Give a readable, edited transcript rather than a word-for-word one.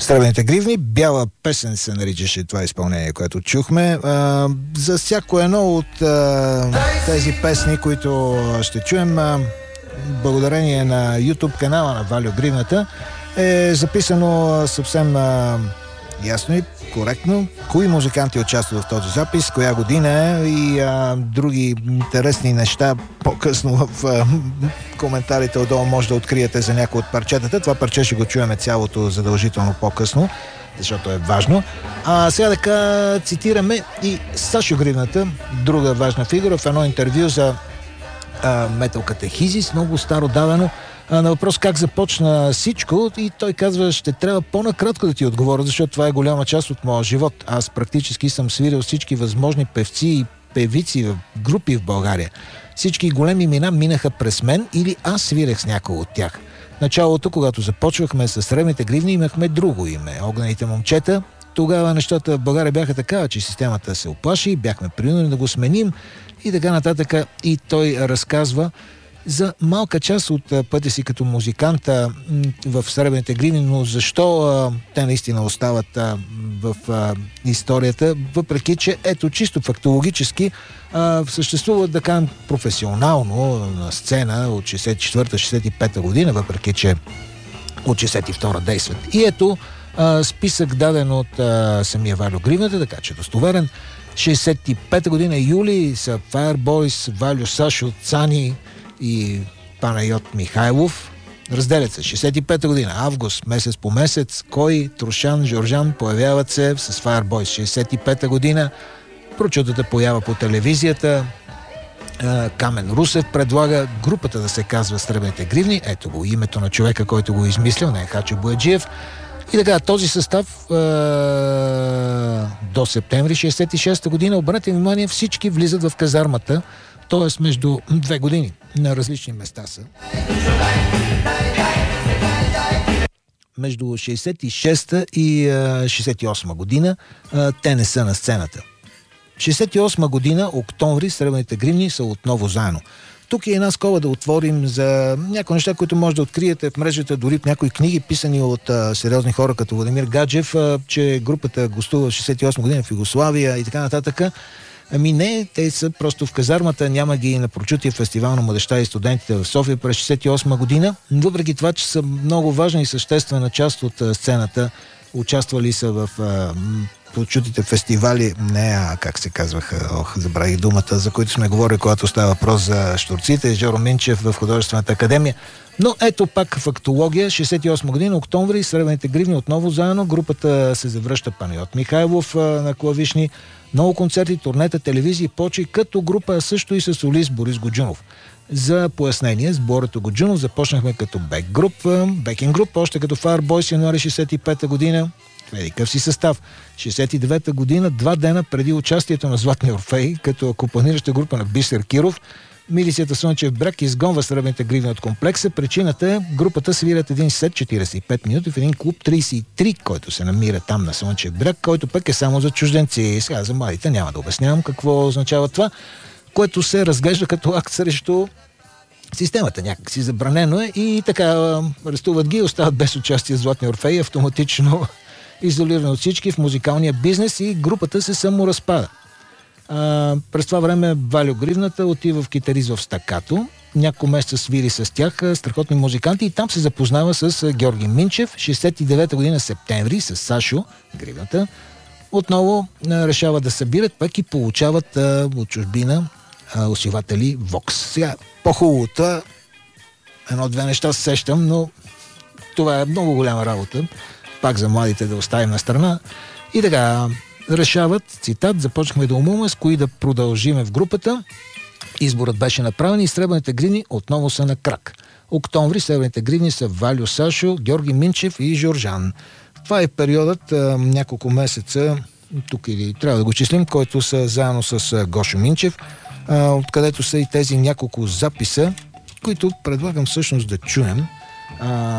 Сребрените гривни, бяла песен се наричаше това изпълнение, което чухме. За всяко едно от тези песни, които ще чуем, благодарение на YouTube канала на Валю Гривната, е записано съвсем ясно и коректно кои музиканти участват в този запис, коя година е и други интересни неща. По-късно в коментарите отдолу може да откриете за някои от парчетата. Това парче ще го чуеме цялото задължително по-късно, защото е важно. Сега така цитираме и Сашо Гривната, друга важна фигура, в едно интервю за Metal Catechesis, много старо давено, на въпрос как започна всичко, и той казва: ще трябва по-накратко да ти отговоря, защото това е голяма част от моя живот. Аз практически съм свирил всички възможни певци и певици в групи в България. Всички големи имена минаха през мен или аз свирех с някой от тях. В началото, когато започвахме с Сребрените гривни, имахме друго име — Огнените момчета. Тогава нещата в България бяха така, че системата се оплаши, бяхме принудени да го сменим и така нататък. И той разказва за малка част от пътя си като музикант в Сребрените гривни, но защо те наистина остават в историята, въпреки че ето чисто фактологически съществуват, да кажем, професионално на сцена от 64-65 година, въпреки че от 62 действат. И ето списък даден от самия Валю Гривната, така че достоверен. 65 година юли са Fireboys, Валю, Сашо, Цани и Панайот Михайлов. Разделят се. 65 година, август, месец по месец, Кой, Трушан, Жоржан появяват се с Fireboys. 65 година прочутата поява по телевизията. Камен Русев предлага групата да се казва Сребрените гривни. Ето го името на човека, който го измислил, не е Хачо Бояджиев. И така, този състав до септември 66 година, обърнете внимание, всички влизат в казармата, т.е. между 2 години, на различни места са. Между 66 и 68 година те не са на сцената. 68 година, октомври, Сребрените гривни са отново заедно. Тук е една скоба да отворим за някои неща, които може да откриете в мрежата, дори в някои книги, писани от сериозни хора като Владимир Гаджев, че групата гостува в 68 година в Югославия и така нататък. Ами не, те са просто в казармата, няма ги на прочутия фестивал на младежта и студентите в София през 68 година. Въпреки това, че са много важна и съществена част от сцената, участвали са в прочутите фестивали, как се казваха, забравих думата, за които сме говорили, когато става въпрос за Щурците, Жоро Минчев в Художествената академия. Но ето пак фактология, 68 година, октомври, Сребрените гривни отново заедно, групата се завръща, Панайот Михайлов на клавишни, много концерти, турнета, телевизии, почи като група, също и с солист Борис Годжунов. За пояснение, с Борето Годжунов започнахме като бекинг груп, още като Fireboys януари 65 година. Такъв си състав. 69-та година, 2 дена преди участието на Златни Орфей, като акомпанираща група на Бисер Киров, милицията Слънчев бряг изгонва Сребрените гривни от комплекса. Причината е, групата свирят един сет 45 минути в един клуб 33, който се намира там на Слънчев бряг, който пък е само за чужденци. Сега за младите няма да обяснявам какво означава това, което се разглежда като акт срещу системата. Някак си забранено е и така арестуват ги, остават без участие Златни Орфей, автоматично изолиран от всички в музикалния бизнес, и групата се саморазпада. През това време Валю Гривната отива в китарист в Стакато. Няколко месеца свири с тях, страхотни музиканти, и там се запознава с Георги Минчев. 69-та година септември с Сашо Гривната отново решава да събират, пък и получават от чужбина усилватели Vox. Сега, по-хубавото, едно-две неща се сещам, но това е много голяма работа. Пак за младите да оставим на страна. И така, решават, цитат, започнахме да умуваме с кои да продължиме в групата. Изборът беше направен и Сребрените гривни отново са на крак. Октомври Сребрените гривни са Валю, Сашо, Георги Минчев и Жоржан. Това е периодът, няколко месеца, тук или трябва да го числим, който са заедно с Гошо Минчев, откъдето са и тези няколко записа, които предлагам всъщност да чуем.